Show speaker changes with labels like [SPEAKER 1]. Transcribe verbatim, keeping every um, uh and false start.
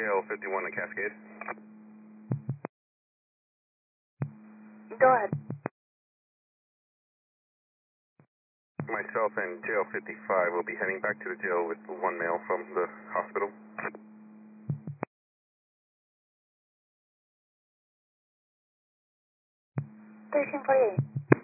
[SPEAKER 1] L fifty-one in Cascade.
[SPEAKER 2] Go ahead.
[SPEAKER 1] Myself and J L fifty-five will be heading back to the jail with one male from the hospital.
[SPEAKER 2] thirteen forty-eight.